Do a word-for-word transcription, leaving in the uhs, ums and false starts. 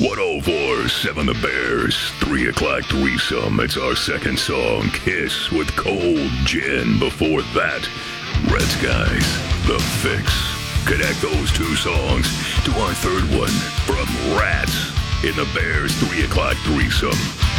ten47 The Bears, three o'clock threesome. It's our second song, Kiss with Cold Gin. Before that, Red Skies, The Fix. Connect those two songs to our third one from Rats in the Bears, three o'clock threesome.